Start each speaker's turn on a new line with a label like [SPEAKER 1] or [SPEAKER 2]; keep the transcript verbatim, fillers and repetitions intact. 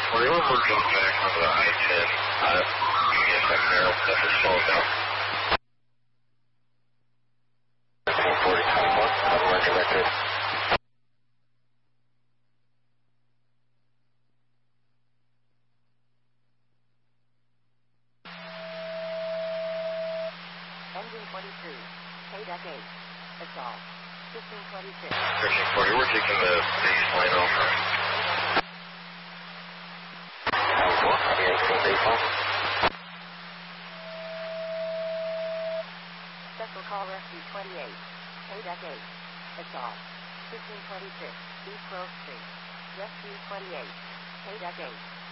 [SPEAKER 1] forty-one, working back on the I ten. Uh, Union Secondary, this is slowed down. fifteen forty twenty-one, I'm roger that good.
[SPEAKER 2] Engine twenty-two, K deck eight, assault, fifteen twenty-six.
[SPEAKER 1] thirteen forty, we're taking the baseline over.
[SPEAKER 2] Special call rescue twenty-eight, K deck eight, assault, fifteen twenty-six, East Grove Street, rescue twenty-eight, K deck eight.